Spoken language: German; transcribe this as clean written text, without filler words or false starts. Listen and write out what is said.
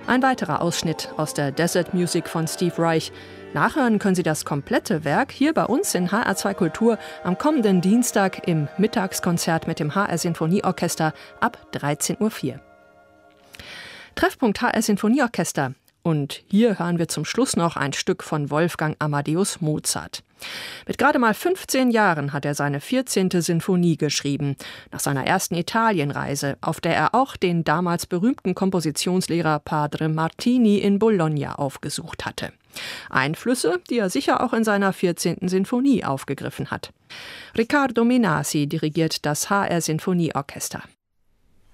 Ein weiterer Ausschnitt aus der Desert Music von Steve Reich. Nachhören können Sie das komplette Werk hier bei uns in HR2 Kultur am kommenden Dienstag im Mittagskonzert mit dem HR Sinfonieorchester ab 13:04 Uhr. Treffpunkt HR Sinfonieorchester. Und hier hören wir zum Schluss noch ein Stück von Wolfgang Amadeus Mozart. Mit gerade mal 15 Jahren hat er seine 14. Sinfonie geschrieben, nach seiner ersten Italienreise, auf der er auch den damals berühmten Kompositionslehrer Padre Martini in Bologna aufgesucht hatte. Einflüsse, die er sicher auch in seiner 14. Sinfonie aufgegriffen hat. Riccardo Menasi dirigiert das HR Sinfonieorchester.